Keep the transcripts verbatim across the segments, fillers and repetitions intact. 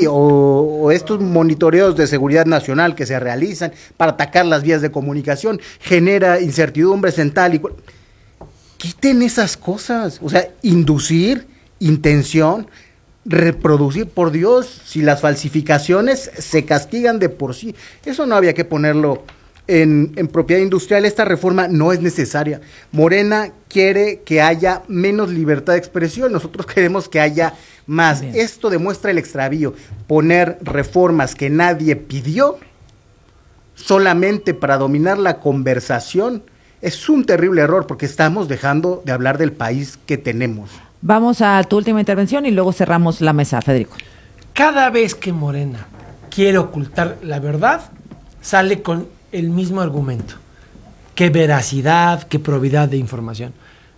o, o estos monitoreos de seguridad nacional que se realizan para atacar las vías de comunicación, genera incertidumbres en tal y cual. Quiten esas cosas, o sea, inducir, intención, reproducir, por Dios, si las falsificaciones se castigan de por sí, eso no había que ponerlo en, en propiedad industrial. Esta reforma no es necesaria. Morena quiere que haya menos libertad de expresión, nosotros queremos que haya más. Bien. Esto demuestra el extravío, poner reformas que nadie pidió solamente para dominar la conversación, es un terrible error porque estamos dejando de hablar del país que tenemos. Vamos a tu última intervención y luego cerramos la mesa, Federico. Cada vez que Morena quiere ocultar la verdad, sale con el mismo argumento. Qué veracidad, qué probidad de información.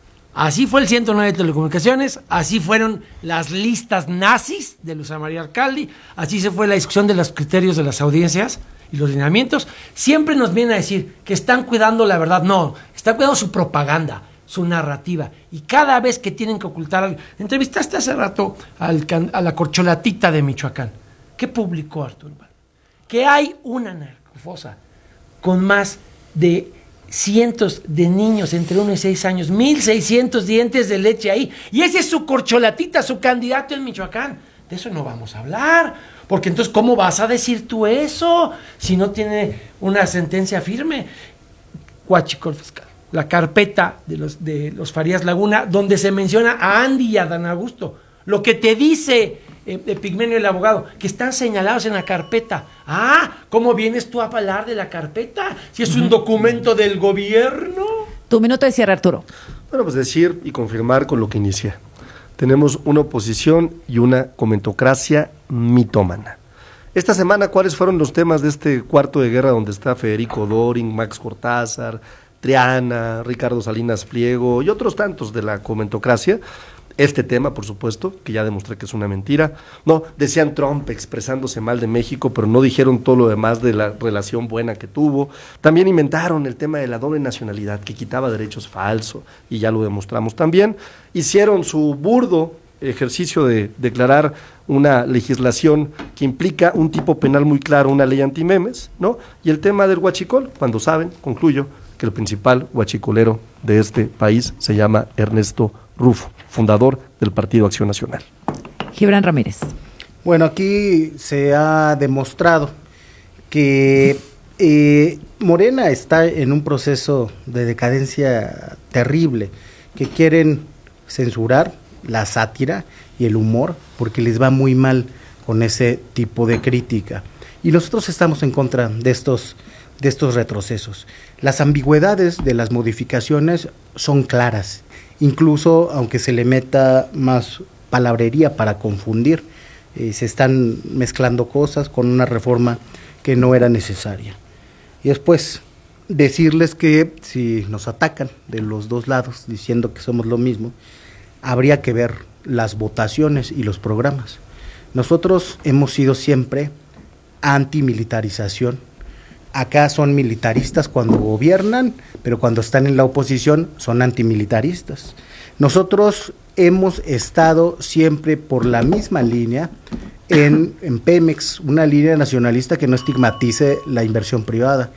Así fue el ciento nueve de Telecomunicaciones, así fueron las listas nazis de Luz María Alcalde, así se fue la discusión de los criterios de las audiencias y los lineamientos. Siempre nos vienen a decir que están cuidando la verdad. No, están cuidando su propaganda, su narrativa, y cada vez que tienen que ocultar algo. Entrevistaste hace rato al, a la corcholatita de Michoacán. ¿Qué publicó Arturo? Que hay una narcofosa con más de cientos de niños entre uno y seis años, mil seiscientos dientes de leche ahí, y ese es su corcholatita, su candidato en Michoacán. De eso no vamos a hablar, porque entonces ¿cómo vas a decir tú eso si no tiene una sentencia firme? Huachicol fiscal, la carpeta de los, de los Farías Laguna, donde se menciona a Andy y a Dan Augusto. Lo que te dice eh, eh, Pigmenio el abogado, que están señalados en la carpeta. Ah, ¿cómo vienes tú a hablar de la carpeta? Si es un documento del gobierno. Tu minuto de cierre, Arturo. Bueno, pues decir y confirmar con lo que inicié. Tenemos una oposición y una comentocracia mitómana. Esta semana, ¿cuáles fueron los temas de este cuarto de guerra donde está Federico Doring, Max Cortázar, Triana, Ricardo Salinas Pliego y otros tantos de la comentocracia? Este tema, por supuesto, que ya demostré que es una mentira. No, decían Trump expresándose mal de México, pero no dijeron todo lo demás de la relación buena que tuvo. También inventaron el tema de la doble nacionalidad, que quitaba derechos, falso, y ya lo demostramos también. Hicieron su burdo ejercicio de declarar una legislación que implica un tipo penal muy claro, una ley antimemes, ¿no? Y el tema del huachicol, cuando saben, concluyo, que el principal huachicolero de este país se llama Ernesto Rufo, fundador del Partido Acción Nacional. Gibran Ramírez. Bueno, aquí se ha demostrado que eh, Morena está en un proceso de decadencia terrible, que quieren censurar la sátira y el humor porque les va muy mal con ese tipo de crítica. Y nosotros estamos en contra de estos, de estos retrocesos. Las ambigüedades de las modificaciones son claras, incluso aunque se le meta más palabrería para confundir, eh, se están mezclando cosas con una reforma que no era necesaria. Y después decirles que si nos atacan de los dos lados diciendo que somos lo mismo, habría que ver las votaciones y los programas. Nosotros hemos sido siempre antimilitarización. Acá son militaristas cuando gobiernan, pero cuando están en la oposición son antimilitaristas. Nosotros hemos estado siempre por la misma línea en, en Pemex, una línea nacionalista que no estigmatice la inversión privada.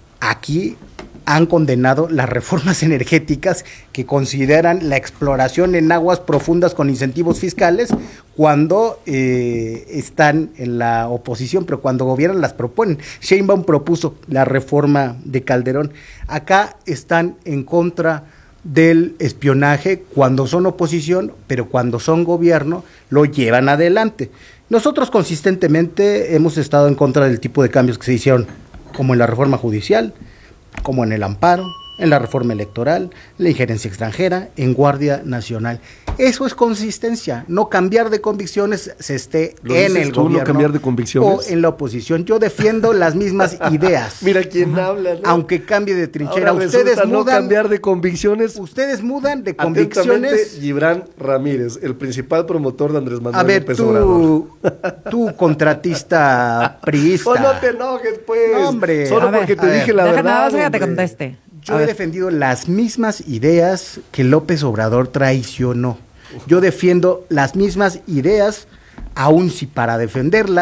Aquí han condenado las reformas energéticas que consideran la exploración en aguas profundas con incentivos fiscales cuando eh, están en la oposición, pero cuando gobiernan las proponen. Sheinbaum propuso la reforma de Calderón. Acá están en contra del espionaje cuando son oposición, pero cuando son gobierno lo llevan adelante. Nosotros consistentemente hemos estado en contra del tipo de cambios que se hicieron, como en la reforma judicial, como en el amparo, en la reforma electoral, la injerencia extranjera, en Guardia Nacional. Eso es consistencia, no cambiar de convicciones, se esté en el tú, gobierno no cambiar de convicciones, o en la oposición. Yo defiendo las mismas ideas. Mira quién habla, ¿no? Aunque cambie de trinchera. Ahora ustedes mudan, no cambiar de convicciones. Ustedes mudan de convicciones. Gibran Ramírez, el principal promotor de Andrés Manuel A ver, López tú, Obrador. tú contratista priista. Oh, no te enojes, pues. No, hombre. Solo A ver, porque te a ver, dije la deja verdad. nada más que te hombre. conteste. Yo he defendido las mismas ideas que López Obrador traicionó. Yo defiendo las mismas ideas, aun si para defenderlas